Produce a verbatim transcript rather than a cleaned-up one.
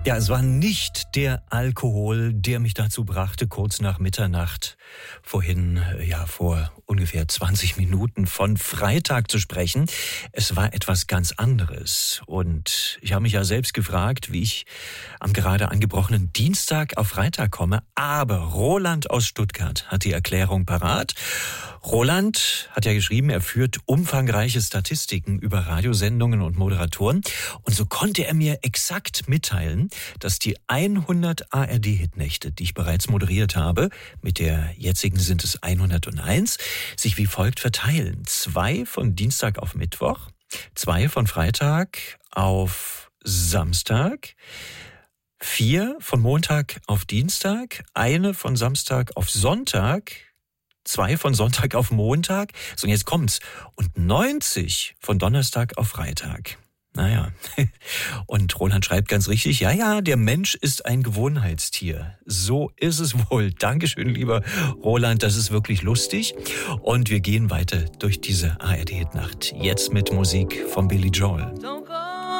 Ja, es war nicht der Alkohol, der mich dazu brachte, kurz nach Mitternacht, vorhin, ja, vor ungefähr zwanzig Minuten von Freitag zu sprechen. Es war etwas ganz anderes. Und ich habe mich ja selbst gefragt, wie ich am gerade angebrochenen Dienstag auf Freitag komme. Aber Roland aus Stuttgart hat die Erklärung parat. Roland hat ja geschrieben, er führt umfangreiche Statistiken über Radiosendungen und Moderatoren. Und so konnte er mir exakt mitteilen, dass die hundert A R D-Hitnächte, die ich bereits moderiert habe, mit der jetzigen sind es hunderteins, sich wie folgt verteilen. Zwei von Dienstag auf Mittwoch, zwei von Freitag auf Samstag, vier von Montag auf Dienstag, eine von Samstag auf Sonntag, zwei von Sonntag auf Montag, so und jetzt kommt's, und neunzig von Donnerstag auf Freitag. Naja, und Roland schreibt ganz richtig, ja, ja, der Mensch ist ein Gewohnheitstier. So ist es wohl. Dankeschön, lieber Roland, das ist wirklich lustig. Und wir gehen weiter durch diese A R D-Nacht. Jetzt mit Musik von Billy Joel.